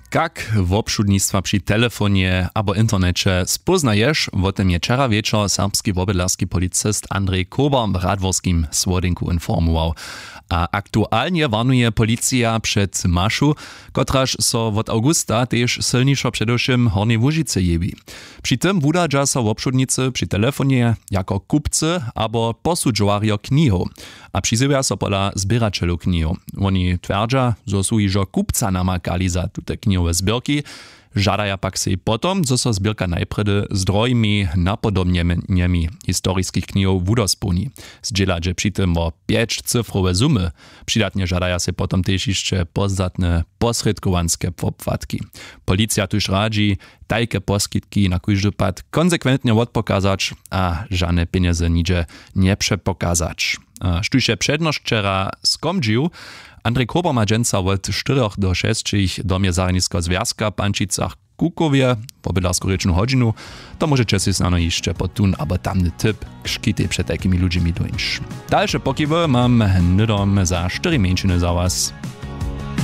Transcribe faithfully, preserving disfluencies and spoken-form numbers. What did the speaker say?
Jak wobszudnictwa przy telefonie albo internecie spoznajesz, o tym je wczoraj wieczór serbski wobydlarski policist Andrzej Kober w Radworskim Słodynku informował. A aktualnie warnuje policja przed maszu, kotraż so od augusta też silniejszo przedewším Hornej Łužice jebi. Przy tym wudadża so wobszudnicy przy telefonie jako kupcy albo posudżowario knihów, a przyzywia so pola zbieraczelu knihów. Oni twerdza, że są iżo kupca namakali za tute knihowe zbierki, żadaja pak se potom, co so zbierka najpredy zdrojmi napodobnieniami historickich knihów wudospełni. Zdzielać przy tym o pięć cyfrowe sumy. Przydatnie żadaja se potom też jeszcze pozdatne posredkowanskie popłatki. Policja tuż radzi tajke poskitki na każdy pad konsekwentnie odpokazać, a żadne pieniądze nigdzie nie przepokazać. Sztuše przedność wczera skomdził, Andrzej Kober ma dżęca od czterech do sześciu domie Zahranicznego Związka Pančicach Kukowie, po bydlarsku ryczną godzinu, to możecie się znano jeszcze potun, albo tamny typ krzkity przed takimi ludźmi dończ. Dalsze pokiwy mam nydom za cztery mięciny za was.